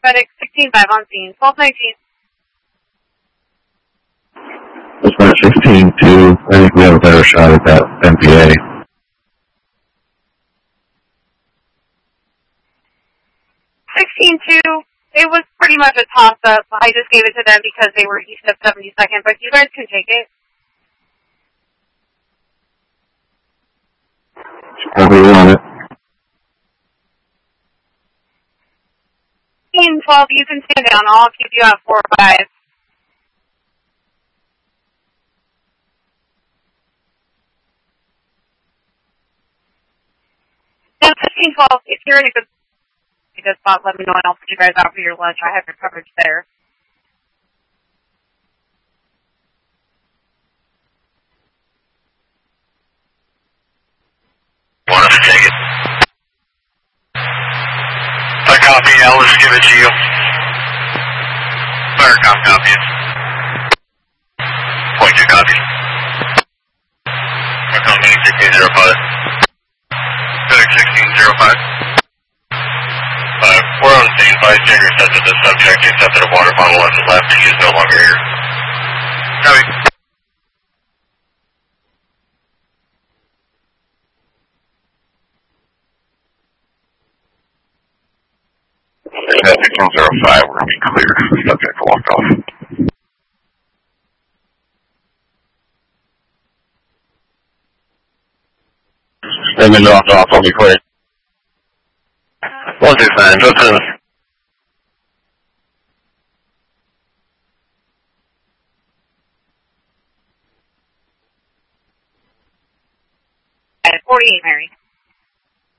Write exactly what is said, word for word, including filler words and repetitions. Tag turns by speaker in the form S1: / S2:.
S1: FedEx sixteen five on scene. twelve nineteen.
S2: Dispatch sixteen two. I think we have a better shot at that M P A.
S1: sixteen two. It was pretty much a toss-up. I just gave it to them because they were east of seventy-second, but you guys can take it.
S2: Whatever you want it.
S1: sixteen twelve, you can stand down. I'll keep you at four or five. And fifteen twelve, if you're in a good, good spot, let me know and I'll put you guys out for your lunch. I have your coverage there.
S3: Want to take it? I copy, I'll just give it to you. Fire cop copy. Point two copy. I copy sixteen zero five. FedEx sixteen zero five. Uh, we're on scene. Bystander said that the subject accepted a water bottle and left. He is no longer here. Copy.
S2: sixteen zero five, we're going to be clear. The subject walked off. Statement dropped off, I'll be clear. one six nine, Justin.
S1: At forty-eight, Mary.